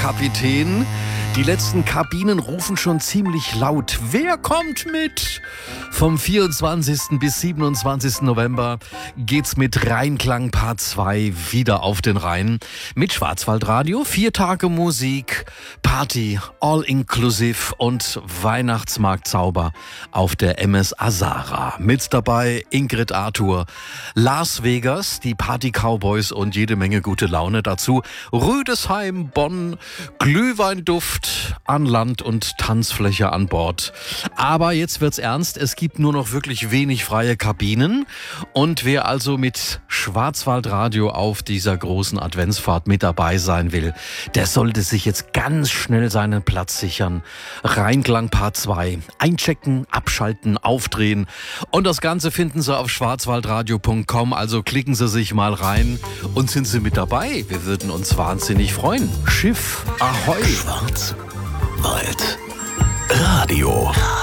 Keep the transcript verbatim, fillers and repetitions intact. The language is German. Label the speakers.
Speaker 1: Kapitän. Die letzten Kabinen rufen schon ziemlich laut. Wer kommt mit? Vom vierundzwanzigsten bis siebenundzwanzigsten November geht's mit Rheinklang Part zwei wieder auf den Rhein. Mit Schwarzwaldradio, vier Tage Musik, Party, All-Inclusive und Weihnachtsmarktzauber auf der M S Azara. Mit dabei Ingrid Arthur, Las Vegas, die Party-Cowboys und jede Menge gute Laune. Dazu Rüdesheim, Bonn, Glühweinduft an Land und Tanzfläche an Bord. Aber jetzt wird's ernst, es gibt nur noch wirklich wenig freie Kabinen. Und wer also mit Schwarzwaldradio auf dieser großen Adventsfahrt mit dabei sein will, der sollte sich jetzt ganz schnell seinen Platz sichern. Rheinklang Part zwei. Einchecken, abschalten, aufdrehen. Und das Ganze finden Sie auf schwarzwaldradio punkt com. Also klicken Sie sich mal rein und sind Sie mit dabei. Wir würden uns wahnsinnig freuen. Schiff Ahoi.
Speaker 2: Schwarzwald Radio.